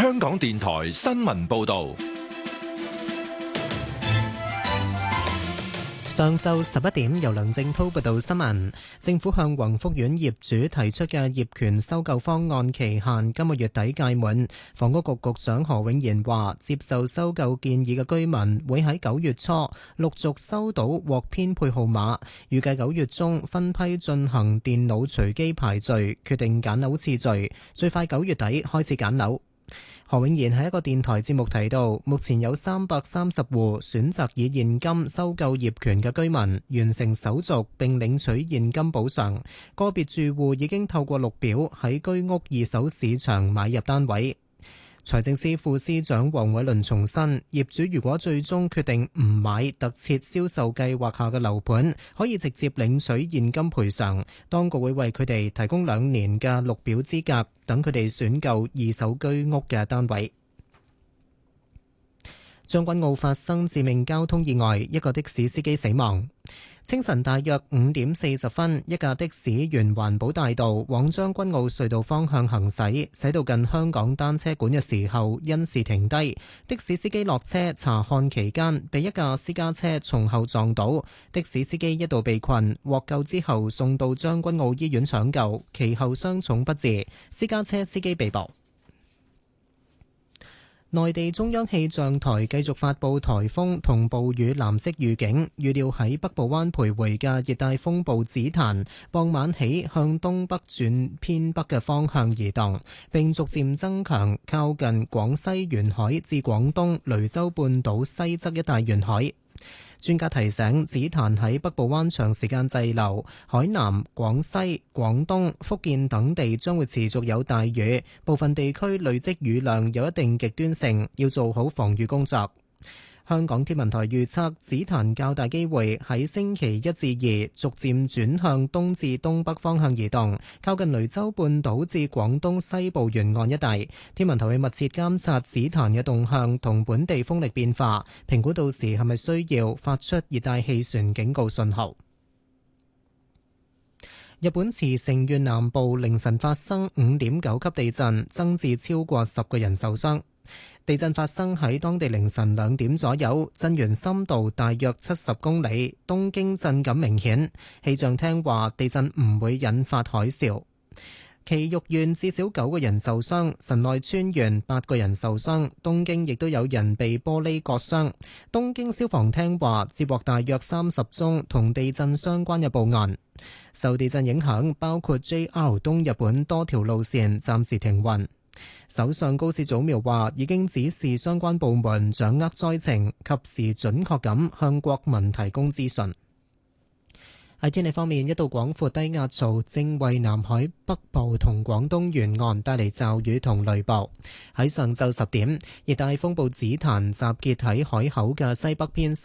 香港電台新聞報道。 上晝11點，由梁正滔報道新聞。政府向宏福苑業主提出嘅業權收購方案期限今個月底屆滿。房屋局局長何永賢話，接受收購建議嘅居民會喺9月初陸續收到獲編配號碼，預計9月中分批進行電腦隨機排序，決定揀樓次序，最快9月底開始揀樓。何永賢喺一個電台節目提到，目前有330戶選擇以現金收購業權嘅居民完成手續並領取現金補償，個別住戶已經透過綠表喺居屋二手市場買入單位。財政司副司長黃偉綸重申，業主如果最終決定唔買特設銷售計劃下嘅樓盤，可以直接領取現金賠償，當局會為佢哋提供2年嘅綠表資格，等佢哋選購二手居屋嘅單位。將軍澳發生致命交通意外，一個的士司機死亡。清晨大約5點40分，一架的士沿環保大道往將軍澳隧道方向行駛，駛到近香港單車館嘅時候，因事停低。的士司機落車查看期間，被一架私家車從後撞倒。的士司機一度被困，獲救之後送到將軍澳醫院搶救，其後傷重不治。私家車司機被捕。內地中央氣象台繼續發佈颱風同暴雨藍色預警，預料喺北部灣徘徊嘅熱帶風暴紫檀，傍晚起向東北轉偏北嘅方向移動，並逐漸增強，靠近廣西沿海至廣東雷州半島西側一帶沿海。專家提醒，紫檀喺北部灣長時間滯留，海南、廣西、廣東、福建等地將會持續有大雨，部分地區累積雨量有一定極端性，要做好防禦工作。香港天文台預測，紫檀較大機會喺星期1至2逐漸轉向東至東北方向移動，靠近雷州半島至廣東西部沿岸一帶。天文台會密切監察紫檀嘅動向同本地風力變化，評估到時係咪需要發出熱帶氣旋警告信號。日本茨城縣南部凌晨發生5.9級地震，增至超過10個人受傷。地震發生喺當地凌晨2點左右，震源深度大約70公里，東京震感明顯。氣象廳話地震唔會引發海嘯。埼玉縣至少9個人受傷，神奈川縣8個人受傷，東京亦都有人被玻璃割傷。東京消防廳話接獲大約30宗同地震相關嘅報案。受地震影響，包括 JR 東日本多條路線暫時停運。首相高市早苗話已經指示相關部門掌握災情，及時準確咁向國民提供資訊。喺天氣方面，一道廣闊低壓槽正為南海北部同廣東沿岸帶嚟驟雨同雷暴。喺上晝10點，熱帶風暴紫檀集結喺海口嘅西北偏